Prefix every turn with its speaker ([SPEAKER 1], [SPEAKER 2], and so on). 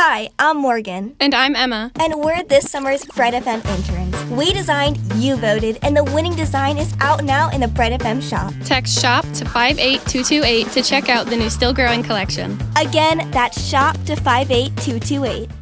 [SPEAKER 1] Hi, I'm Morgan.
[SPEAKER 2] And I'm Emma.
[SPEAKER 1] And we're this summer's Bright FM interns. We designed, you voted, and the winning design is out now in the Bright FM shop.
[SPEAKER 2] Text SHOP to 58228 to check out the new Still Growing collection.
[SPEAKER 1] Again, that's SHOP to 58228.